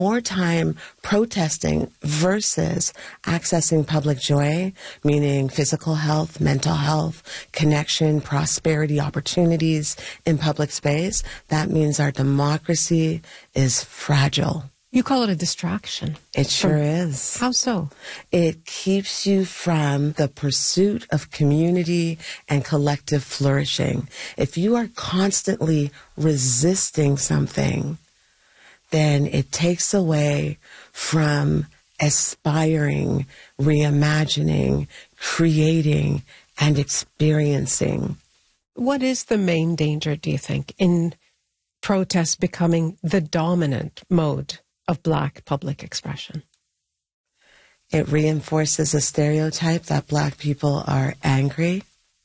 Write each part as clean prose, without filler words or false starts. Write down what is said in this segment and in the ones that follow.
more time protesting versus accessing public joy, meaning physical health, mental health, connection, prosperity, opportunities in public space, that means our democracy is fragile. You call it a distraction. It sure is. How so? It keeps you from the pursuit of community and collective flourishing. If you are constantly resisting something, then it takes away from aspiring, reimagining, creating, and experiencing. What is the main danger, do you think, in protest becoming the dominant mode of Black public expression? It reinforces a stereotype that Black people are angry.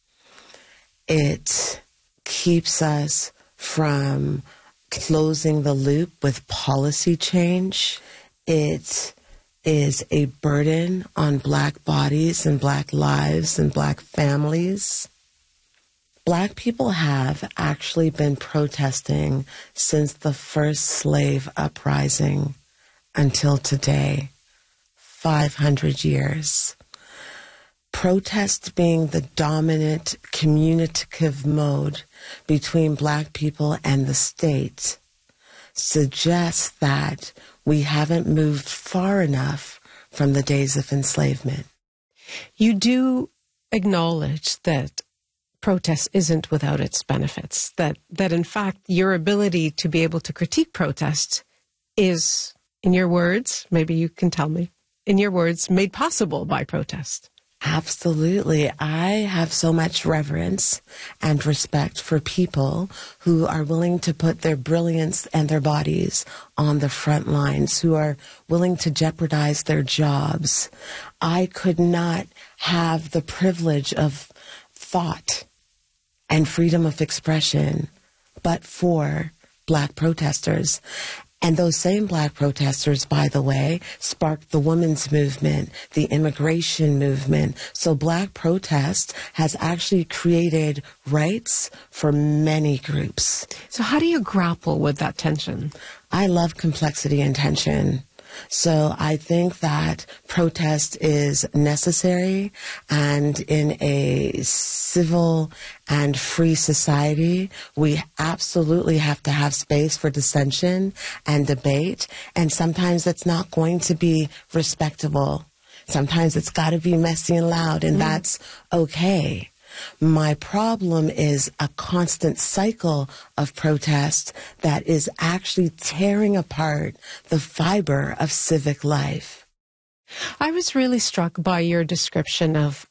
It keeps us from closing the loop with policy change. It is a burden on Black bodies and Black lives and Black families. Black people have actually been protesting since the first slave uprising until today, 500 years. Protest being the dominant communicative mode between Black people and the state suggests that we haven't moved far enough from the days of enslavement. You do acknowledge that protest isn't without its benefits, that in fact your ability to be able to critique protest is, in your words, maybe you can tell me, in your words, made possible by protest. Absolutely. I have so much reverence and respect for people who are willing to put their brilliance and their bodies on the front lines, who are willing to jeopardize their jobs. I could not have the privilege of thought and freedom of expression but for Black protesters. And those same Black protesters, by the way, sparked the women's movement, the immigration movement. So Black protest has actually created rights for many groups. So how do you grapple with that tension? I love complexity and tension. So I think that protest is necessary, and in a civil and free society, we absolutely have to have space for dissension and debate, and sometimes it's not going to be respectable. Sometimes it's got to be messy and loud, and that's okay. My problem is a constant cycle of protest that is actually tearing apart the fiber of civic life. I was really struck by your description of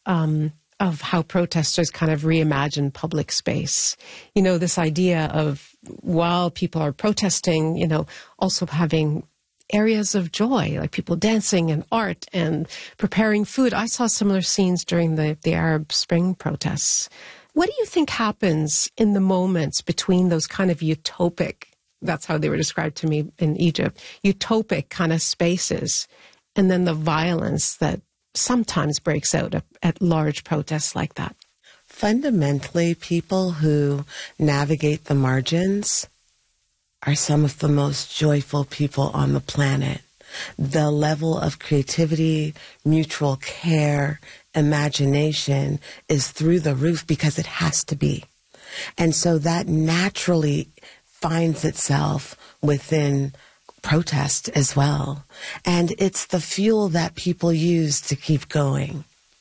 how protesters kind of reimagine public space. You know, this idea of, while people are protesting, you know, also having areas of joy, like people dancing and art and preparing food. I saw similar scenes during the Arab Spring protests. What do you think happens in the moments between those kind of utopic, that's how they were described to me in Egypt, utopic kind of spaces, and then the violence that sometimes breaks out at large protests like that? Fundamentally, people who navigate the margins are some of the most joyful people on the planet. The level of creativity, mutual care, imagination is through the roof because it has to be. And so that naturally finds itself within protest as well. And it's the fuel that people use to keep going.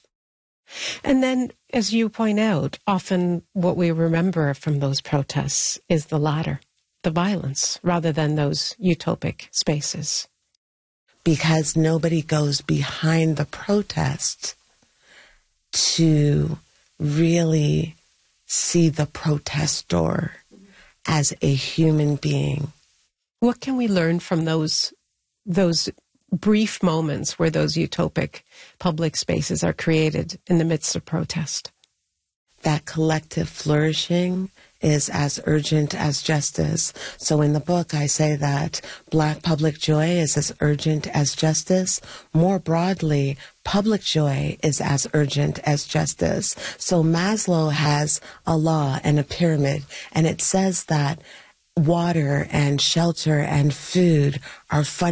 And then, as you point out, often what we remember from those protests is the latter, the violence, rather than those utopic spaces. Because nobody goes behind the protest to really see the protestor as a human being. What can we learn from those brief moments where those utopic public spaces are created in the midst of protest? That collective flourishing is as urgent as justice. So in the book, I say that Black public joy is as urgent as justice. More broadly, public joy is as urgent as justice. So Maslow has a law and a pyramid, and it says that water and shelter and food are fundamental